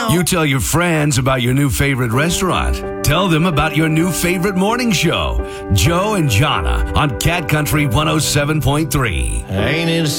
You tell your friends about your new favorite restaurant. Tell them about your new favorite morning show. Joe and Jonna on Cat Country 107.3. Ain't it